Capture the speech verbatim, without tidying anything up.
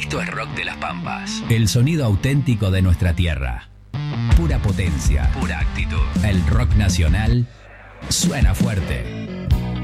Esto es Rock de las Pampas. El sonido auténtico de nuestra tierra. Pura potencia. Pura actitud. El rock nacional suena fuerte.